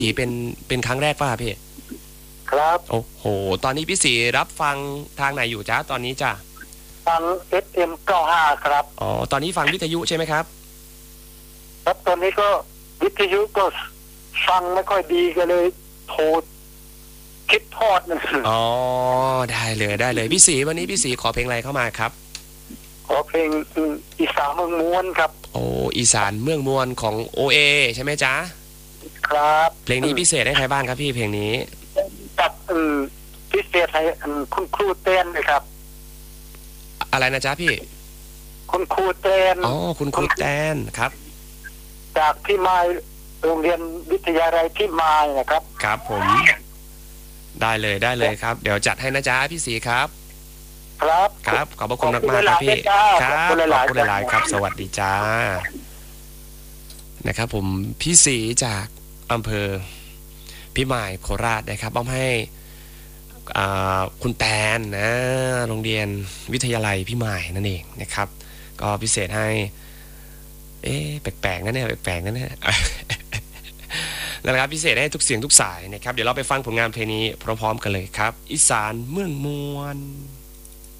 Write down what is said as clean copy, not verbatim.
เป็นครั้งแรกป่ะพี่ครับโอ้โหตอนนี้พี่สีรับฟังทางไหนอยู่จ้าตอนนี้จ้าฟัง FM 95ครับอ๋อตอนนี้ฟังวิทยุใช่ไหมครับครับตอนนี้ก็วิทยุก็ฟังไม่ค่อยดีก็เลยโทรคิดทอดนะอ๋อได้เลยพี่สีวันนี้พี่สีขอเพลงอะไรเข้ามาครับขอเพลงอีสานเมืองม้วนครับโอ้อีสานเมืองมวลของโอเอใช่ไหมจ๊ะครับเพลงนี้พิเศษให้ใครบ้างครับพี่เพลงนี้ตัดพิเศษให้คุณครูเต้นนะครับอะไรนะจ๊ะพี่คุณครูเต้นอ๋อคุณครูแตนครับจากที่มายโรงเรียนวิทยาลัยที่มายนะครับครับผมได้เลยครับเดี๋ยวจัดให้นะจ๊ะพี่สีครับครับขอบพระคุณมากครับพี่ครับขอบคุณหลายๆครับสวัสดีจ้านะครับผมพี่สีจากอำเภอพิมายโคราชนะครับเอาให้คุณแตนนะโรงเรียนวิทยาลัยพิมายนั่นเองนะครับก็พิเศษให้แปลกๆนะเนี่ยแปลกๆนะเนี่ยแล้วนะครับพิเศษให้ทุกเสียงทุกสายนะครับเดี๋ยวเราไปฟังผลงานเพลงนี้พร้อมๆกันเลยครับอีสานเมืองมวล